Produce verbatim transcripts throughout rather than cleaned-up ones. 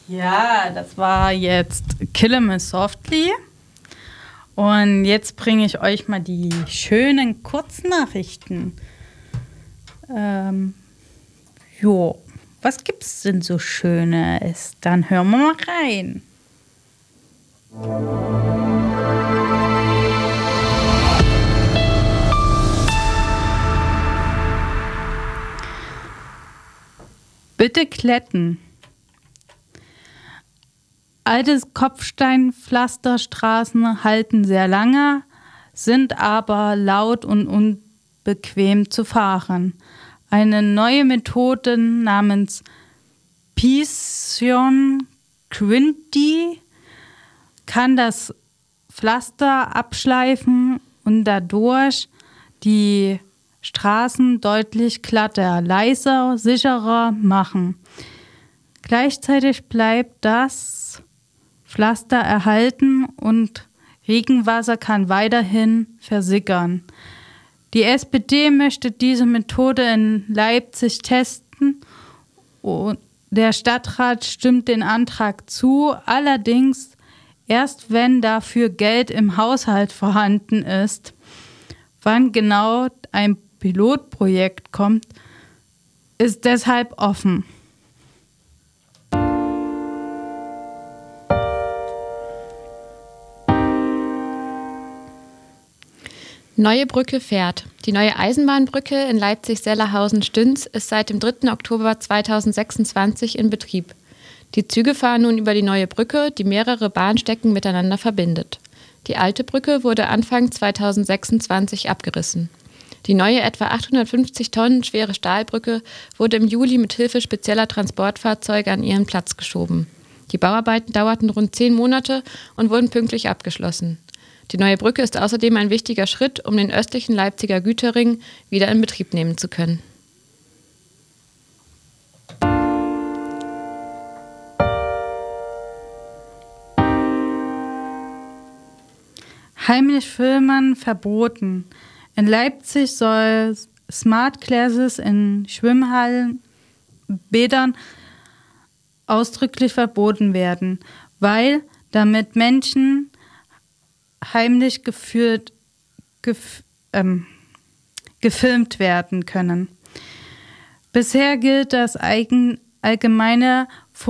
Ja, das war jetzt Kill 'Em Softly. Und jetzt bringe ich euch mal die schönen Kurznachrichten. Ähm, jo, was gibt's denn so Schönes? Dann hören wir mal rein. Bitte kletten. Alte Kopfsteinpflasterstraßen halten sehr lange, sind aber laut und unbequem zu fahren. Eine neue Methode namens Piston Quinty kann das Pflaster abschleifen und dadurch die Straßen deutlich glatter, leiser, sicherer machen. Gleichzeitig bleibt das Pflaster erhalten und Regenwasser kann weiterhin versickern. Die S P D möchte diese Methode in Leipzig testen und der Stadtrat stimmt den Antrag zu, allerdings erst wenn dafür Geld im Haushalt vorhanden ist. Wann genau ein Pilotprojekt kommt, ist deshalb offen. Neue Brücke fährt. Die neue Eisenbahnbrücke in Leipzig-Sellerhausen-Stünz ist seit dem dritten Oktober zweitausendsechsundzwanzig in Betrieb. Die Züge fahren nun über die neue Brücke, die mehrere Bahnstrecken miteinander verbindet. Die alte Brücke wurde Anfang zweitausendsechsundzwanzig abgerissen. Die neue etwa achthundertfünfzig Tonnen schwere Stahlbrücke wurde im Juli mit Hilfe spezieller Transportfahrzeuge an ihren Platz geschoben. Die Bauarbeiten dauerten rund zehn Monate und wurden pünktlich abgeschlossen. Die neue Brücke ist außerdem ein wichtiger Schritt, um den östlichen Leipziger Güterring wieder in Betrieb nehmen zu können. Heimlich filmen verboten. In Leipzig soll Smart Glasses in Schwimmhallen, Bädern ausdrücklich verboten werden, weil damit Menschen heimlich geführt, gef, ähm, gefilmt werden können. Bisher gilt das eigen, allgemeine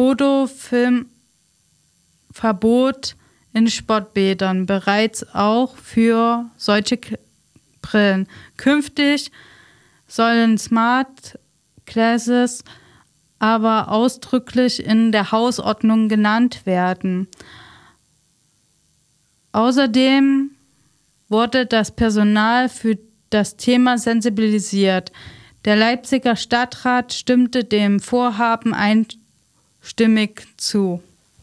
Fotofilmverbot in Sportbädern bereits auch für solche Brillen. Künftig sollen Smart Glasses aber ausdrücklich in der Hausordnung genannt werden. Außerdem wurde das Personal für das Thema sensibilisiert. Der Leipziger Stadtrat stimmte dem Vorhaben einstimmig zu.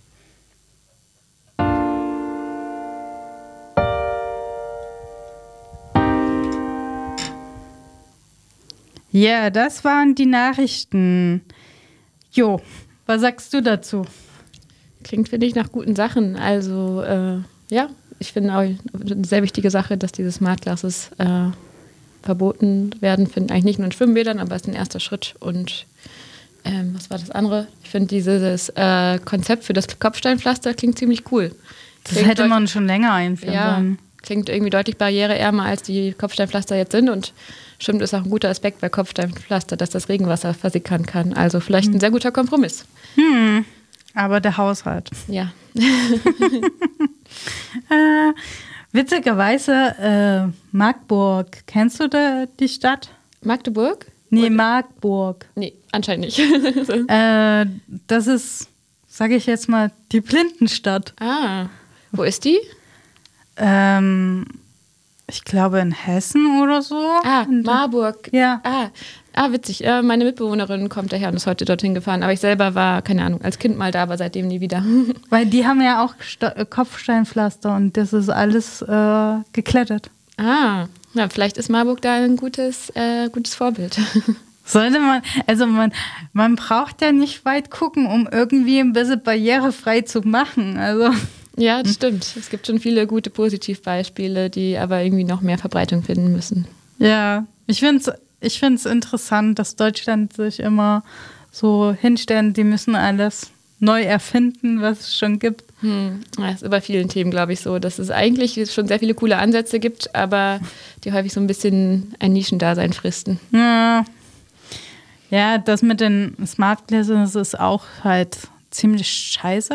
Ja, das waren die Nachrichten. Jo, was sagst du dazu? Klingt, finde ich, nach guten Sachen. Also, äh, ja, ich finde auch eine sehr wichtige Sache, dass diese Smart Glasses äh, verboten werden. Finde eigentlich nicht nur in Schwimmbädern, aber es ist ein erster Schritt. Und ähm, was war das andere? Ich finde dieses äh, Konzept für das Kopfsteinpflaster klingt ziemlich cool. Das klingt hätte man schon länger einführen ja, sollen. Klingt irgendwie deutlich barriereärmer, als die Kopfsteinpflaster jetzt sind. Und stimmt, ist auch ein guter Aspekt bei Kopfsteinpflaster, dass das Regenwasser versickern kann. Also vielleicht hm. ein sehr guter Kompromiss. Hm. Aber der Haushalt. Ja. äh, witzigerweise, äh, Magdeburg. Kennst du da die Stadt? Magdeburg? Nee, Oder? Magdeburg. Nee, anscheinend nicht. äh, das ist, sage ich jetzt mal, die Blindenstadt. Ah, wo ist die? Ähm, ich glaube in Hessen oder so. Ah, Marburg. Ja. Ah, ah witzig. Äh, meine Mitbewohnerin kommt daher und ist heute dorthin gefahren. Aber ich selber war, keine Ahnung, als Kind mal da, aber seitdem nie wieder. Weil die haben ja auch Sta- Kopfsteinpflaster und das ist alles äh, geklettert. Ah, ja, vielleicht ist Marburg da ein gutes, äh, gutes Vorbild. Sollte man, also man, man braucht ja nicht weit gucken, um irgendwie ein bisschen barrierefrei zu machen. Also. Ja, das stimmt. Es gibt schon viele gute Positivbeispiele, die aber irgendwie noch mehr Verbreitung finden müssen. Ja, ich finde es ich find's interessant, dass Deutschland sich immer so hinstellt, die müssen alles neu erfinden, was es schon gibt. Hm. Das ist bei vielen Themen, glaube ich, so, dass es eigentlich schon sehr viele coole Ansätze gibt, aber die häufig so ein bisschen ein Nischendasein fristen. Ja. Ja, das mit den Smart Glasses ist auch halt ziemlich scheiße.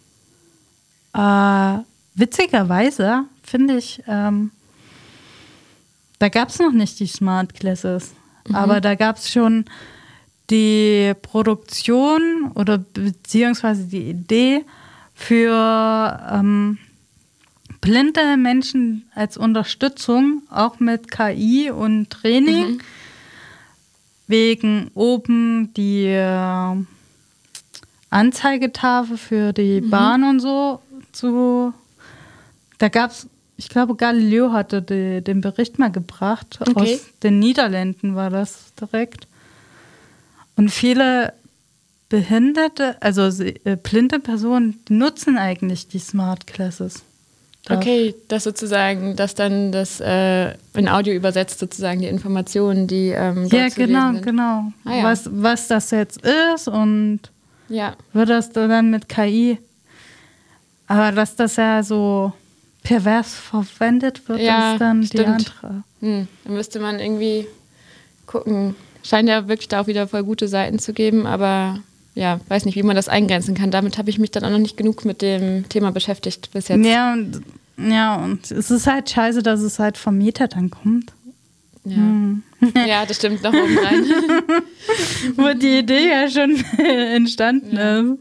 Äh, witzigerweise finde ich, ähm, da gab es noch nicht die Smart Glasses, mhm. aber da gab es schon die Produktion oder beziehungsweise die Idee für ähm, blinde Menschen als Unterstützung, auch mit K I und Training. Mhm. Wegen oben die äh, Anzeigetafel für die mhm. Bahn und so zu. Da gab es, ich glaube, Galileo hatte die, den Bericht mal gebracht. Okay. Aus den Niederlanden war das direkt. Und viele behinderte, also äh, blinde Personen, die nutzen eigentlich die Smart Glasses. Da. Okay, das sozusagen, dass dann das äh, in Audio übersetzt sozusagen die Informationen, die ähm, dort ja, zu genau, lesen sind. genau. Ah, ja. Was, was das jetzt ist und ja. wird das dann mit K I. Aber dass das ja so pervers verwendet wird, ja, ist dann stimmt. die andere. Hm, dann müsste man irgendwie gucken. Scheint ja wirklich da auch wieder voll gute Seiten zu geben, aber ja, weiß nicht, wie man das eingrenzen kann. Damit habe ich mich dann auch noch nicht genug mit dem Thema beschäftigt bis jetzt. Ja, und, ja, und es ist halt scheiße, dass es halt vom Mieter dann kommt. Ja, hm. ja das stimmt, noch oben rein. Wo die Idee ja schon entstanden ja. ist.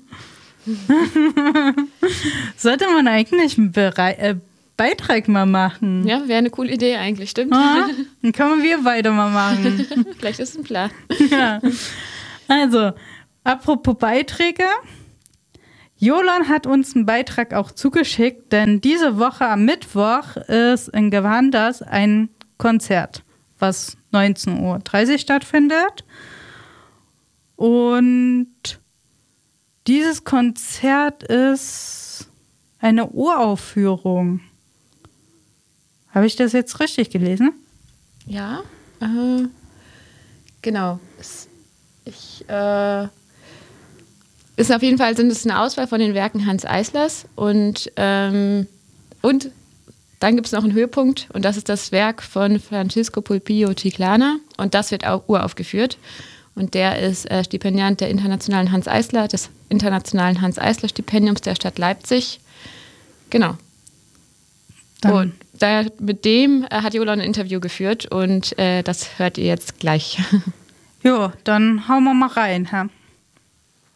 Sollte man eigentlich einen Berei- äh, Beitrag mal machen? Ja, wäre eine coole Idee eigentlich, stimmt. Ah, dann können wir beide mal machen. Vielleicht ist es ein Plan. Ja. Also, apropos Beiträge. Jolan hat uns einen Beitrag auch zugeschickt, denn diese Woche am Mittwoch ist in Gewanders ein Konzert, was neunzehn Uhr dreißig stattfindet. Und dieses Konzert ist eine Uraufführung. Habe ich das jetzt richtig gelesen? Ja, äh, genau. Es, ich, äh, ist auf jeden Fall sind es eine Auswahl von den Werken Hanns Eislers und, ähm, und dann gibt es noch einen Höhepunkt und das ist das Werk von Francisco Pulpillo Chiclana und das wird auch uraufgeführt. Und der ist äh, Stipendiat der internationalen Hanns Eisler, des internationalen Hanns Eisler Stipendiums der Stadt Leipzig. Genau. Dann. Und da, mit dem äh, hat Jolan ein Interview geführt und äh, das hört ihr jetzt gleich. Jo, dann hauen wir mal rein, Herr.